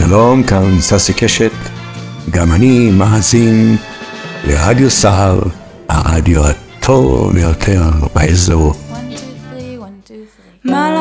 שלום, כאן ססי קשת, גם אני מאזין לרדיו סהר, הרדיו הטוב ביותר באזור.